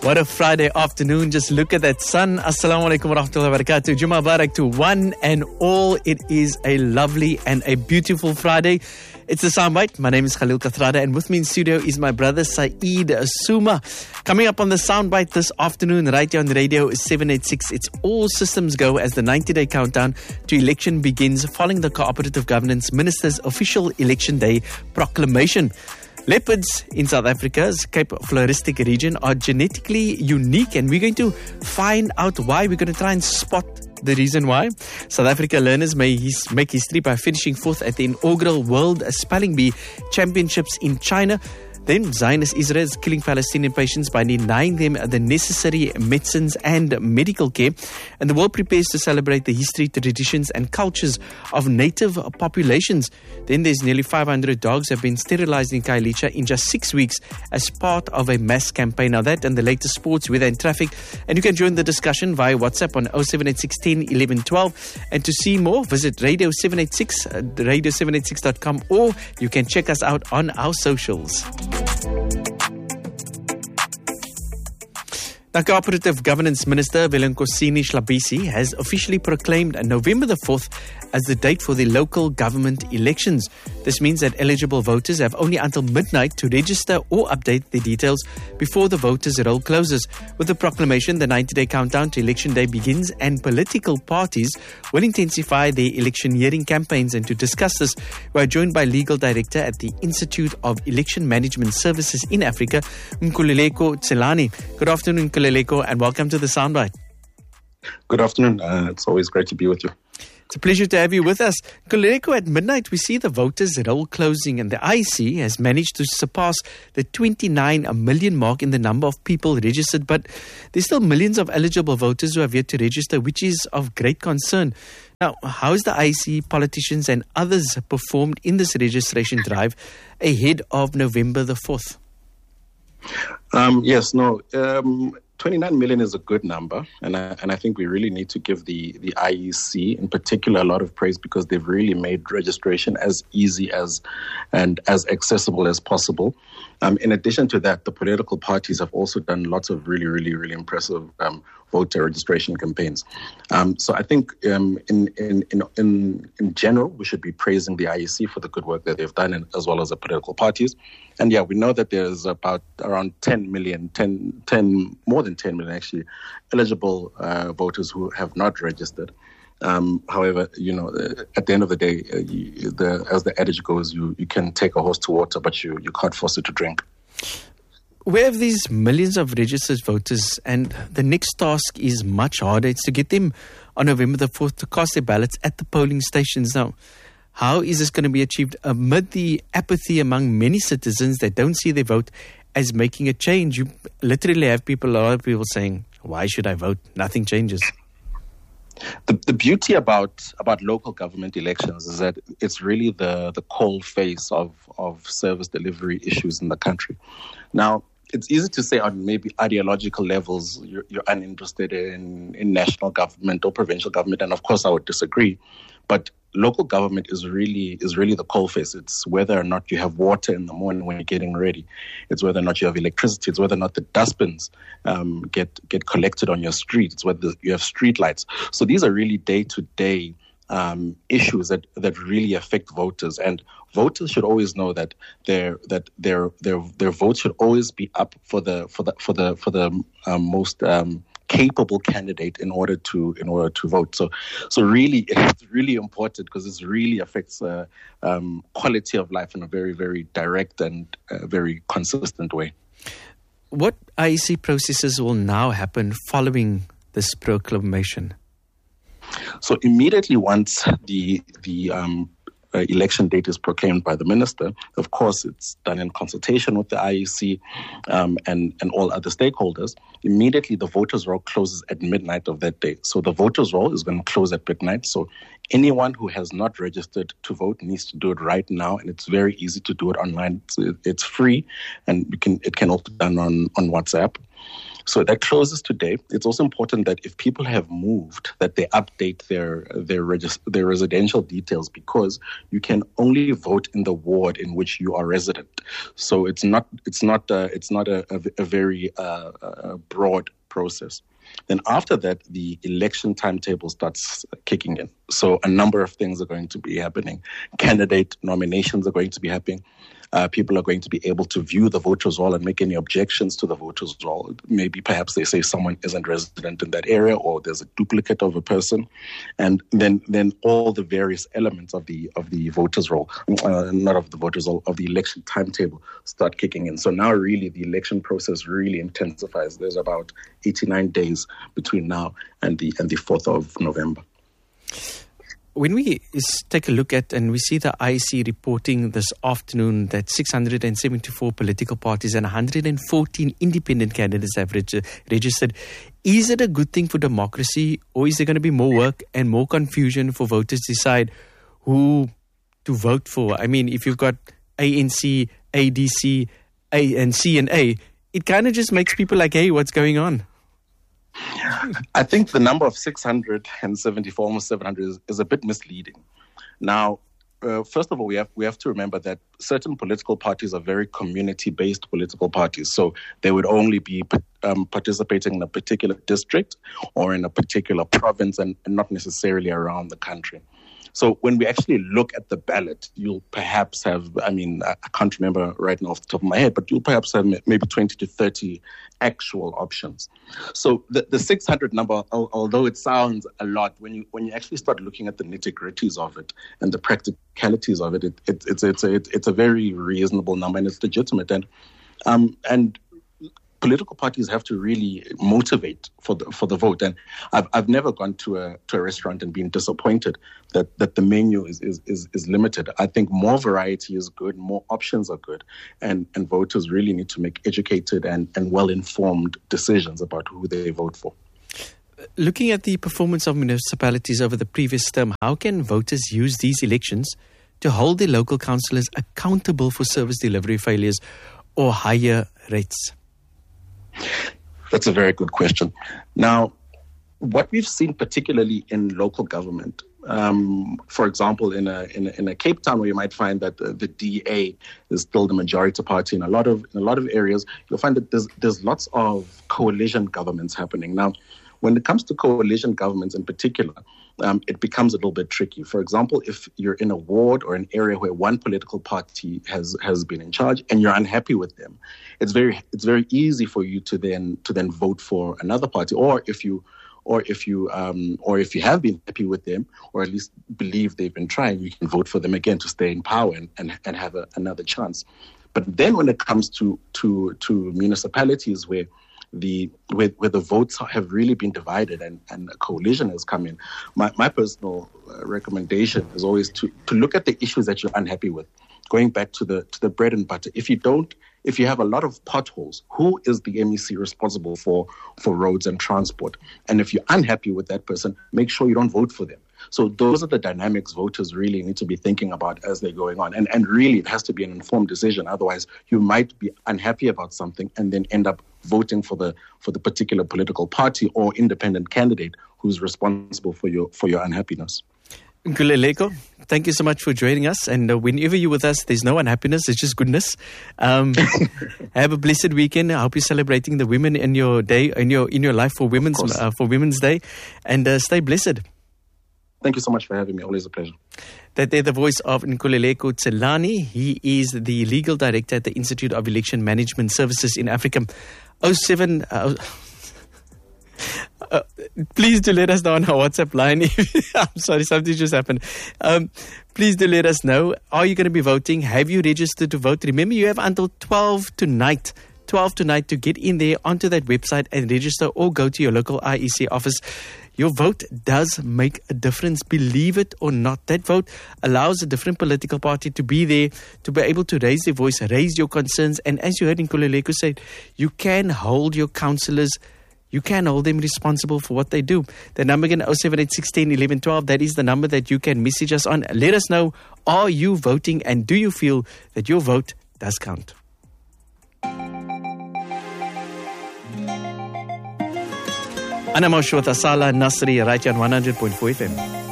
What a Friday afternoon. Just look at that sun. Assalamu alaikum wa rahmatullahi wa barakatuh. Jummah Barak to one and all. It is a lovely and a beautiful Friday. It's the Soundbite. My name is Khalil Kathrada, and with me in studio is my brother Saeed Suma. Coming up on the Soundbite this afternoon, right here on the radio, is 786. It's all systems go as the 90-day countdown to election begins following the Cooperative Governance Minister's official Election Day proclamation. Leopards in South Africa's Cape Floristic region are genetically unique, and we're going to find out why. We're going to try and spot the reason why. South Africa learners make history by finishing fourth at the inaugural World Spelling Bee Championships in China. Then Zionist Israel is killing Palestinian patients by denying them the necessary medicines and medical care. And the world prepares to celebrate the history, traditions and cultures of native populations. Then there's nearly 500 dogs have been sterilized in Khayelitsha in just 6 weeks as part of a mass campaign. Now that and the latest sports, weather and traffic. And you can join the discussion via WhatsApp on 0786 10 11 12. And to see more, visit Radio 786, radio786.com, or you can check us out on our socials. The Cooperative Governance Minister, Velenkosini Schlabisi, has officially proclaimed November the 4th as the date for the local government elections. This means that eligible voters have only until midnight to register or update their details before the voters' roll closes. With the proclamation, the 90-day countdown to election day begins, and political parties will intensify their electioneering campaigns. And to discuss this, we are joined by Legal Director at the Institute of Election Management Services in Africa, Nkululeko Tselane. Good afternoon, Nkululeko, and welcome to the Soundbite. Good afternoon. It's always great to be with you. It's a pleasure to have you with us. Nkululeko, at midnight, we see the voters' roll closing, and the IEC has managed to surpass the 29 million mark in the number of people registered. But there's still millions of eligible voters who have yet to register, which is of great concern. Now, how has the IEC, politicians and others performed in this registration drive ahead of November the 4th? 29 million is a good number, and I think we really need to give the IEC in particular a lot of praise, because they've really made registration as easy and as accessible as possible. In addition to that, the political parties have also done lots of really, really, really impressive voter registration campaigns. So I think in general, we should be praising the IEC for the good work that they've done, and as well as the political parties. And yeah, we know that there's about around 10 million, more than 10 million actually, eligible voters who have not registered. However, at the end of the day, as the adage goes, you can take a horse to water, but you can't force it to drink. We have these millions of registered voters, and the next task is much harder. It's to get them on November the 4th to cast their ballots at the polling stations. Now, how is this going to be achieved amid the apathy among many citizens that don't see their vote as making a change? You literally have a lot of people saying, why should I vote? Nothing changes. The beauty about local government elections is that it's really the cold face of service delivery issues in the country. Now, it's easy to say on maybe ideological levels you're uninterested in national government or provincial government, and of course I would disagree. But local government is really the coalface. It's whether or not you have water in the morning when you're getting ready. It's whether or not you have electricity. It's whether or not the dustbins get collected on your street. It's whether you have street lights. So these are really day-to-day issues that really affect voters, and voters should always know that their votes should always be up for the most capable candidate in order to vote. So really, it's really important, because this really affects quality of life in a very, very direct and very consistent way. What IEC processes will now happen following this proclamation? So immediately once the election date is proclaimed by the minister, of course it's done in consultation with the IEC and all other stakeholders. Immediately the voters' roll closes at midnight of that day. So the voters' roll is going to close at midnight. So anyone who has not registered to vote needs to do it right now, and it's very easy to do it online. It's free, and it can also be done on WhatsApp. So that closes today. It's also important that if people have moved, that they update their residential details, because you can only vote in the ward in which you are resident. So it's not a very broad process. Then after that, the election timetable starts kicking in. So a number of things are going to be happening. Candidate nominations are going to be happening. People are going to be able to view the voters' roll and make any objections to the voters' roll. Maybe perhaps they say someone isn't resident in that area, or there's a duplicate of a person, and then all the various elements of the voters' roll, not of the voters' roll, of the election timetable start kicking in. So now really the election process really intensifies. There's about 89 days between now and the 4th of November. When we take a look at, and we see the IEC reporting this afternoon that 674 political parties and 114 independent candidates have registered, is it a good thing for democracy, or is there going to be more work and more confusion for voters to decide who to vote for? I mean, if you've got ANC, ADC, A and C and A, it kind of just makes people like, hey, what's going on? I think the number of 674, almost 700, is a bit misleading. Now, first of all, we have to remember that certain political parties are very community-based political parties. So they would only be participating in a particular district or in a particular province, and not necessarily around the country. So when we actually look at the ballot, you'll perhaps have, I can't remember right now off the top of my head, but you'll perhaps have maybe 20 to 30 actual options. So the 600 number, although it sounds a lot, when you actually start looking at the nitty-gritties of it and the practicalities of it, it's a very reasonable number, and it's legitimate. And political parties have to really motivate for the vote. And I've never gone to a restaurant and been disappointed that the menu is limited. I think more variety is good, more options are good, and voters really need to make educated and well-informed decisions about who they vote for. Looking at the performance of municipalities over the previous term, how can voters use these elections to hold their local councillors accountable for service delivery failures or higher rates? That's a very good question. Now, what we've seen particularly in local government, for example, in a Cape Town, where you might find that the DA is still the majority party, in a lot of areas, you'll find that there's lots of coalition governments happening. Now, when it comes to coalition governments in particular, it becomes a little bit tricky. For example, if you're in a ward or an area where one political party has been in charge and you're unhappy with them, it's very easy for you to then vote for another party, or if you have been happy with them, or at least believe they've been trying, you can vote for them again to stay in power and have another chance. But then when it comes to municipalities where the votes have really been divided and a coalition has come in, my personal recommendation is always to look at the issues that you're unhappy with. Going back to the bread and butter, if you have a lot of potholes, who is the MEC responsible for roads and transport? And if you're unhappy with that person, make sure you don't vote for them. So those are the dynamics voters really need to be thinking about as they're going on. And really, it has to be an informed decision. Otherwise, you might be unhappy about something and then end up voting for the particular political party or independent candidate who's responsible for your unhappiness. Nkululeko, thank you so much for joining us. And whenever you're with us, there's no unhappiness, it's just goodness. Have a blessed weekend. I hope you're celebrating the women in your day, in your life for Women's Day, and stay blessed. Thank you so much for having me. Always a pleasure. That they're the voice of Nkululeko Tselane. He is the legal director at the Institute of Election Management Services in Africa. Please do let us know on our WhatsApp line. I'm sorry, something just happened. Please do let us know. Are you going to be voting? Have you registered to vote? Remember, you have until 12 tonight to get in there onto that website and register, or go to your local IEC office. Your vote does make a difference, believe it or not. That vote allows a different political party to be there, to be able to raise their voice, raise your concerns. And as you heard Nkululeko say, you can hold your councillors, you can hold them responsible for what they do. The number again, 078161112, that is the number that you can message us on. Let us know, are you voting, and do you feel that your vote does count? Ana Moshe with Asala Nasri right here on 100.4 FM.